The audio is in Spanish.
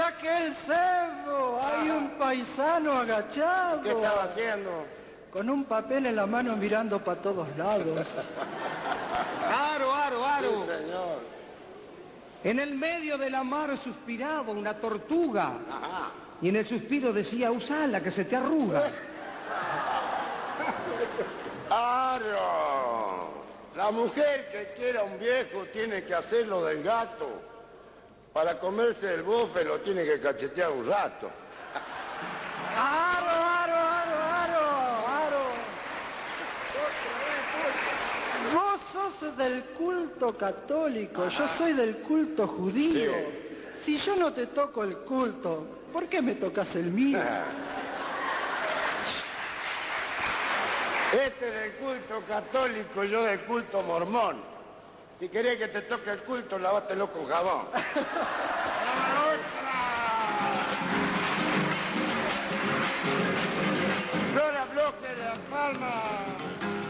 aquel cerro hay un paisano agachado. ¿Qué estaba haciendo? Con un papel en la mano mirando para todos lados. ¡Aro! Sí, señor. En el medio de la mar suspiraba una tortuga. Ajá. Y en el suspiro decía, usala que se te arruga. ¡Aro! La mujer que quiera un viejo tiene que hacerlo del gato. Para comerse el bofe lo tiene que cachetear un rato. ¡Aro! Vos sos del culto católico, yo soy del culto judío. Sí. Si yo no te toco el culto, ¿por qué me tocas el mío? Este es del culto católico, yo del culto mormón. Si querés que te toque el culto, lavátelo con jabón. Flora Bloque de La Palma.